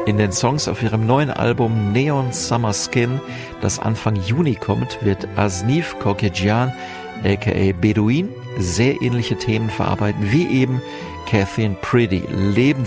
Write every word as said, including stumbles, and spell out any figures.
In den Songs auf ihrem neuen Album Neon Summer Skin, das Anfang Juni kommt, wird Asnif Kokejian, aka Beduin, sehr ähnliche Themen verarbeiten wie eben Cathy and Pretty. Leben